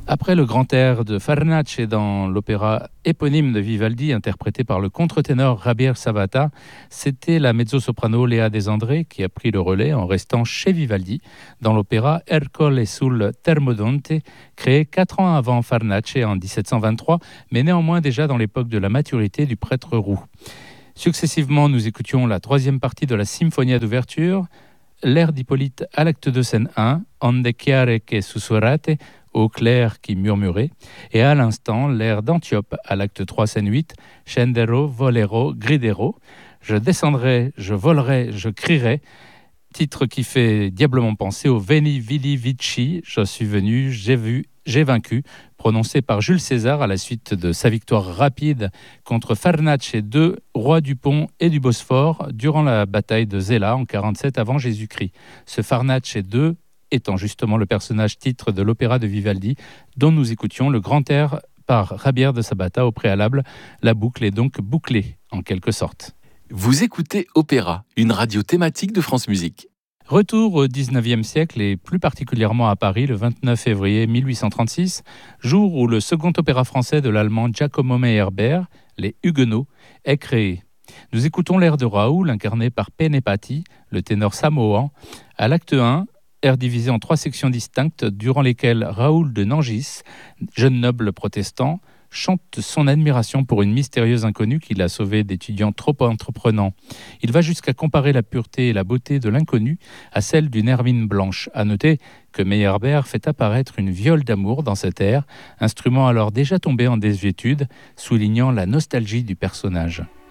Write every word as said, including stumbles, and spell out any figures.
Après le grand air de Farnace dans l'opéra éponyme de Vivaldi, interprété par le contre-ténor Javier Sabata, c'était la mezzo-soprano Léa Desandré qui a pris le relais en restant chez Vivaldi dans l'opéra Ercole sul Termodonte, créé quatre ans avant Farnace en dix-sept cent vingt-trois, mais néanmoins déjà dans l'époque de la maturité du prêtre roux. Successivement, nous écoutions la troisième partie de la symphonia d'ouverture, l'air d'Hippolyte à l'acte deux scène un, Onde chiare che sussurrate, au clair qui murmurait, et à l'instant l'air d'Antiope à l'acte trois scène huit, Scendero, volero, gridero, je descendrai, je volerai, je crierai, titre qui fait diablement penser au Veni Vidi Vici, je suis venu, j'ai vu, j'ai vaincu, prononcé par Jules César à la suite de sa victoire rapide contre Farnace deux, roi du Pont et du Bosphore, durant la bataille de Zéla en quarante-sept avant Jésus-Christ. Ce Farnace deux étant justement le personnage titre de l'opéra de Vivaldi, dont nous écoutions le grand air par Javier de Sabata au préalable. La boucle est donc bouclée, en quelque sorte. Vous écoutez Opéra, une radio thématique de France Musique. Retour au dix-neuvième siècle et plus particulièrement à Paris le vingt-neuf février mille huit cent trente-six, jour où le second opéra français de l'allemand Giacomo Meyerbeer, Les Huguenots, est créé. Nous écoutons l'air de Raoul incarné par Penepati, le ténor samoan, à l'acte un, air divisé en trois sections distinctes durant lesquelles Raoul de Nangis, jeune noble protestant, chante son admiration pour une mystérieuse inconnue qui l'a sauvé d'étudiants trop entreprenants. Il va jusqu'à comparer la pureté et la beauté de l'inconnue à celle d'une hermine blanche. À noter que Meyerbeer fait apparaître une viole d'amour dans cet air, instrument alors déjà tombé en désuétude, soulignant la nostalgie du personnage.